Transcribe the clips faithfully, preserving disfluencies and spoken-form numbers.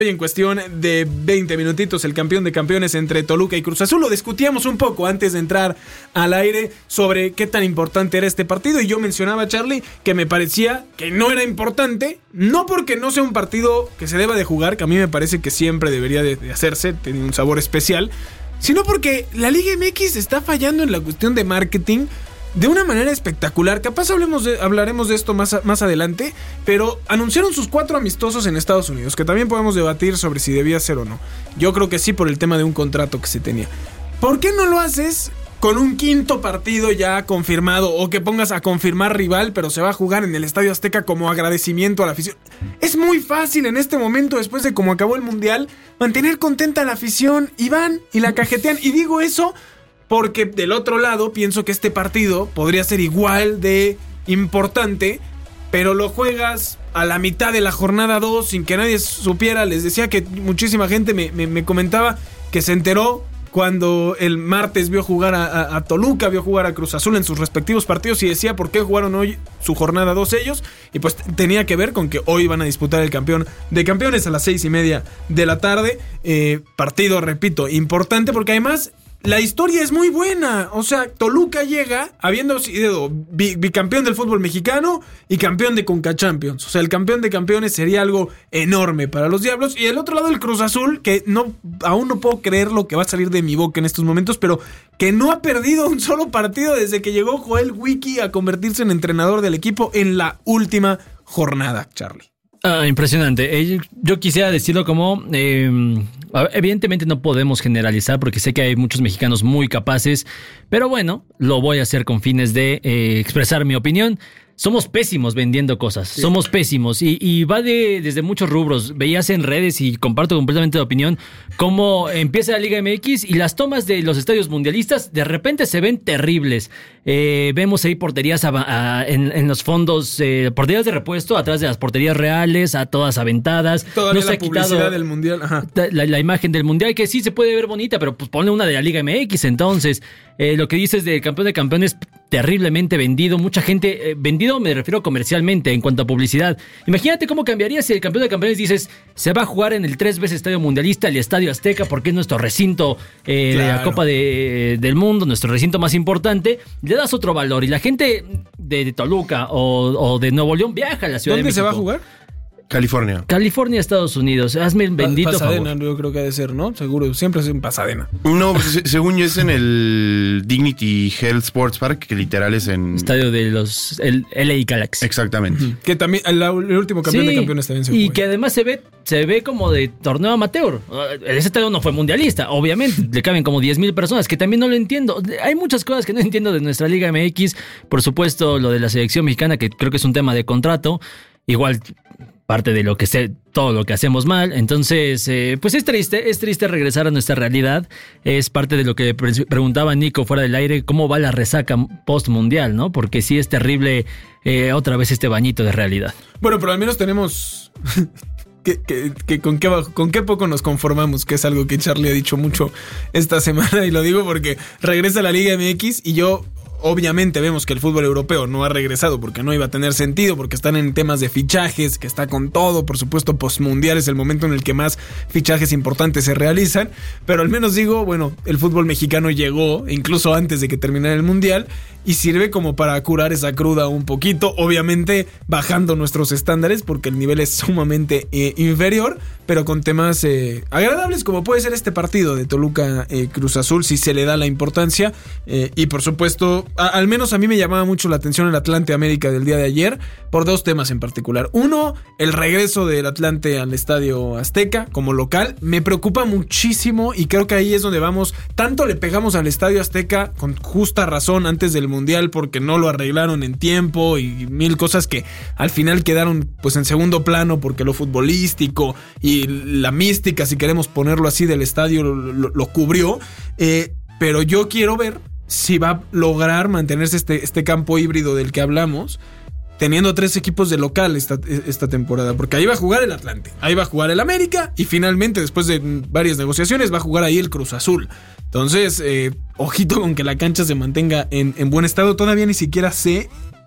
En cuestión de veinte minutitos, el campeón de campeones entre Toluca y Cruz Azul. Lo discutíamos un poco antes de entrar al aire sobre qué tan importante era este partido, y yo mencionaba, Charlie, que me parecía que no era importante, no porque no sea un partido que se deba de jugar, que a mí me parece que siempre debería de, de hacerse, tiene un sabor especial, sino porque la Liga M X está fallando en la cuestión de marketing de una manera espectacular. Capaz hablemos de, hablaremos de esto más, más adelante, pero anunciaron sus cuatro amistosos en Estados Unidos, que también podemos debatir sobre si debía ser o no. Yo creo que sí, por el tema de un contrato que se tenía. ¿Por qué no lo haces con un quinto partido ya confirmado, o que pongas a confirmar rival, pero se va a jugar en el Estadio Azteca como agradecimiento a la afición? Es muy fácil en este momento, después de cómo acabó el Mundial, mantener contenta a la afición, y van y la cajetean. Y digo eso porque del otro lado pienso que este partido podría ser igual de importante, pero lo juegas a la mitad de la jornada dos sin que nadie supiera. Les decía que muchísima gente me, me, me comentaba que se enteró cuando el martes vio jugar a, a, a Toluca, vio jugar a Cruz Azul en sus respectivos partidos, y decía por qué jugaron hoy su jornada dos ellos, y pues tenía que ver con que hoy van a disputar el campeón de campeones a las seis y media de la tarde. Eh, partido, repito, importante porque además la historia es muy buena. O sea, Toluca llega habiendo sido bicampeón del fútbol mexicano y campeón de Conca Champions. O sea, el campeón de campeones sería algo enorme para los Diablos. Y del otro lado el Cruz Azul, que no, aún no puedo creer lo que va a salir de mi boca en estos momentos, pero que no ha perdido un solo partido desde que llegó Joel Wiki a convertirse en entrenador del equipo en la última jornada, Charlie. Ah, impresionante. Yo quisiera decirlo como, eh, evidentemente no podemos generalizar porque sé que hay muchos mexicanos muy capaces, pero bueno, lo voy a hacer con fines de eh, expresar mi opinión. Somos pésimos vendiendo cosas, sí. somos pésimos y, y va de, desde muchos rubros. Veías en redes, y comparto completamente la opinión, cómo empieza la Liga M X y las tomas de los estadios mundialistas de repente se ven terribles. Eh, vemos ahí porterías a, a, en, en los fondos, eh, porterías de repuesto atrás de las porterías reales, a todas aventadas. Todavía no se la ha publicidad quitado del mundial. Ajá. La, la imagen del mundial, que sí se puede ver bonita, pero pues ponle una de la Liga M X. Entonces, eh, lo que dices del campeón de campeones, terriblemente vendido. Mucha gente, eh, vendido me refiero comercialmente en cuanto a publicidad. Imagínate cómo cambiaría si el campeón de campeones dices, se va a jugar en el tres veces estadio mundialista, el Estadio Azteca, porque es nuestro recinto eh, claro. de la Copa de, del Mundo, nuestro recinto más importante. Le das otro valor y la gente de, de Toluca o, o de Nuevo León viaja a la Ciudad de México. ¿Dónde se va a jugar? California. California, Estados Unidos. Hazme el bendito Pasadena, favor. Yo creo que ha de ser, ¿no? Seguro, siempre es en Pasadena. No, pues, según yo es en el Dignity Health Sports Park, que literal es en... Estadio de los... el L A Galaxy. Exactamente. Uh-huh. Que también, el, el último campeón sí, de campeones también se y fue. Que además se ve, se ve como de torneo amateur. Ese estadio no fue mundialista, obviamente. Le caben como diez mil personas, que también no lo entiendo. Hay muchas cosas que no entiendo de nuestra Liga M X. Por supuesto, lo de la selección mexicana, que creo que es un tema de contrato. Igual... parte de lo que sé, todo lo que hacemos mal. Entonces, eh, pues es triste, es triste regresar a nuestra realidad. Es parte de lo que pre- preguntaba Nico fuera del aire, cómo va la resaca post-mundial, ¿no? Porque sí es terrible eh, otra vez este bañito de realidad. Bueno, pero al menos tenemos... que, que, que con, qué, con qué poco nos conformamos, que es algo que Charlie ha dicho mucho esta semana, y lo digo porque regresa a la Liga M X y yo... Obviamente vemos que el fútbol europeo no ha regresado porque no iba a tener sentido, porque están en temas de fichajes, que está con todo. Por supuesto, postmundial es el momento en el que más fichajes importantes se realizan. Pero al menos digo, bueno, el fútbol mexicano llegó incluso antes de que terminara el mundial y sirve como para curar esa cruda un poquito. Obviamente bajando nuestros estándares porque el nivel es sumamente eh, inferior, pero con temas eh, agradables como puede ser este partido de Toluca eh, Cruz Azul, si se le da la importancia. Eh, y por supuesto... A, al menos a mí me llamaba mucho la atención el Atlante América del día de ayer por dos temas en particular. Uno, el regreso del Atlante al Estadio Azteca como local. Me preocupa muchísimo y creo que ahí es donde vamos. Tanto le pegamos al Estadio Azteca con justa razón antes del Mundial porque no lo arreglaron en tiempo y mil cosas que al final quedaron pues en segundo plano porque lo futbolístico y la mística, si queremos ponerlo así, del estadio lo, lo, lo cubrió. Eh, pero yo quiero ver si va a lograr mantenerse este, este campo híbrido del que hablamos, teniendo tres equipos de local esta, esta temporada, porque ahí va a jugar el Atlante, ahí va a jugar el América y finalmente, después de varias negociaciones, va a jugar ahí el Cruz Azul. Entonces, eh, ojito con que la cancha se mantenga en, en buen estado. Todavía ni siquiera sé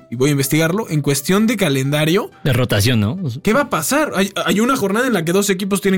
y voy a investigarlo, en cuestión de calendario. De rotación, ¿no? ¿Qué va a pasar? Hay, hay una jornada en la que dos equipos tienen